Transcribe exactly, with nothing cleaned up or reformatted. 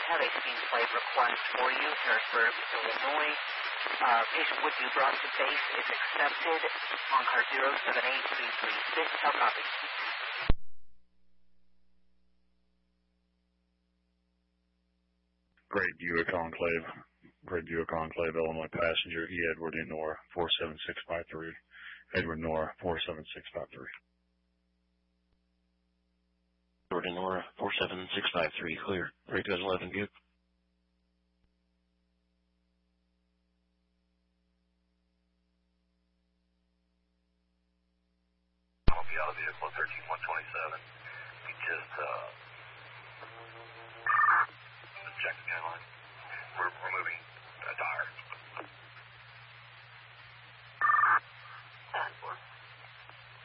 have a scene flight request for you, Harrisburg, Illinois. Uh, patient would be brought to base if accepted on car zero seven eight three three six. How copy? Great Buick Enclave. Great Buick Enclave, Illinois passenger, E. Edward Nora, four seven six five three. Edward Nora, four seven six five three. Edward Nora, four seven six five three, clear. three two eleven, good. I'll be out of the vehicle.